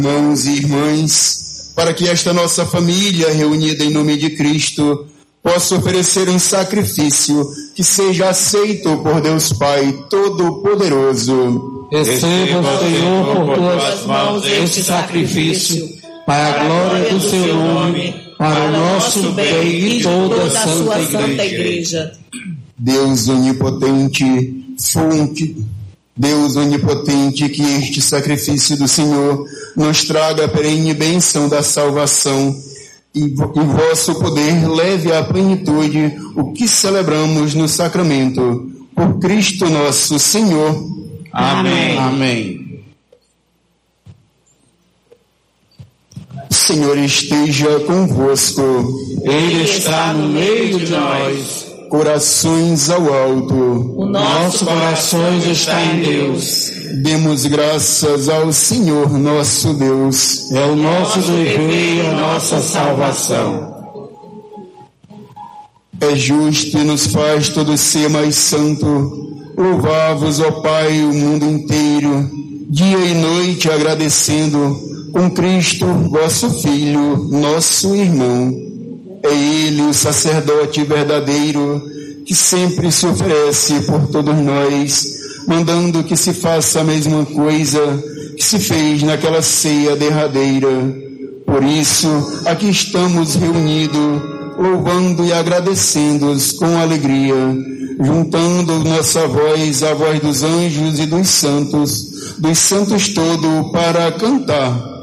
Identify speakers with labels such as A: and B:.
A: Irmãos e irmãs, para que esta nossa família reunida em nome de Cristo possa oferecer um sacrifício que seja aceito por Deus Pai Todo-Poderoso.
B: Receba, Senhor, por tuas mãos este sacrifício, para a glória do seu nome, para o nosso bem e toda a Santa Igreja.
A: Deus onipotente, fonte, Deus onipotente, que este sacrifício do Senhor nos traga a perene bênção da salvação e vosso poder leve à plenitude o que celebramos no sacramento. Por Cristo nosso Senhor.
B: Amém. Amém.
A: O Senhor esteja convosco.
B: Ele está no meio de nós.
A: Corações ao alto.
B: O nosso coração está em Deus.
A: Demos graças ao Senhor nosso Deus.
B: É o nosso dever e a nossa salvação.
A: É justo e nos faz todo ser mais santo. Louvá-vos, ó Pai, o mundo inteiro, dia e noite agradecendo, com Cristo, vosso Filho, nosso irmão. É Ele o sacerdote verdadeiro, que sempre se oferece por todos nós, mandando que se faça a mesma coisa que se fez naquela ceia derradeira. Por isso, aqui estamos reunidos, louvando e agradecendo-os com alegria, juntando nossa voz à voz dos anjos e dos santos todo para cantar